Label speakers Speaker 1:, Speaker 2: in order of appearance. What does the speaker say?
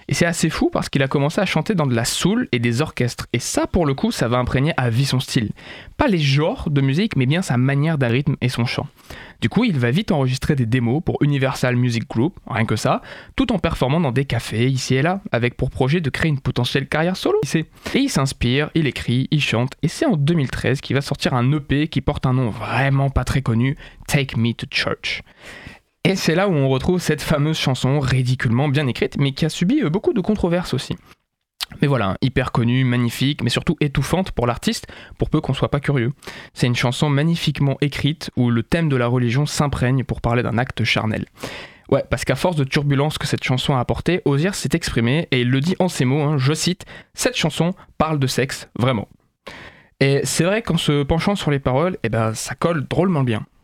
Speaker 1: Et c'est assez fou parce qu'il a commencé à chanter dans de la soul et des orchestres. Et ça, pour le coup, ça va imprégner à vie son style. Pas les genres de musique, mais bien sa manière d'un rythme et son chant. Du coup, il va vite enregistrer des démos pour Universal Music Group, rien que ça, tout en performant dans des cafés ici et là, avec pour projet de créer une potentielle carrière solo. Et il s'inspire, il écrit, il chante, et c'est en 2013 qu'il va sortir un EP qui porte un nom vraiment pas très connu, Take Me to Church. Et c'est là où on retrouve cette fameuse chanson ridiculement bien écrite, mais qui a subi beaucoup de controverses aussi. Mais voilà, hyper connue, magnifique, mais surtout étouffante pour l'artiste, pour peu qu'on soit pas curieux. C'est une chanson magnifiquement écrite où le thème de la religion s'imprègne pour parler d'un acte charnel. Ouais, parce qu'à force de turbulences que cette chanson a apporté, Hozier s'est exprimé et il le dit en ces mots, je cite, « Cette chanson parle de sexe, vraiment ». Et c'est vrai qu'en se penchant sur les paroles, ça colle drôlement bien.